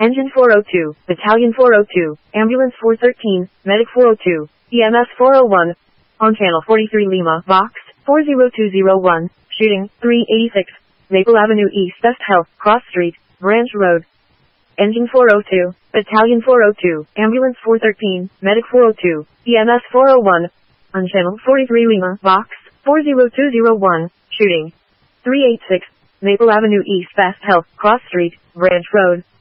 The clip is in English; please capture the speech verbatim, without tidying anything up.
Engine four oh two, Battalion four oh two, Ambulance four thirteen, Medic four oh two, E M S four oh one. On Channel forty-three Lima, Box, four zero two zero one, shooting, three eighty-six, Maple Avenue East Best Health, Cross Street, Branch Road. Engine four oh two, Battalion four oh two, Ambulance four thirteen, Medic four oh two, E M S four oh one. On Channel forty-three Lima, Box, four zero two zero one, shooting, three eighty-six, Maple Avenue East Best Health, Cross Street, Branch Road.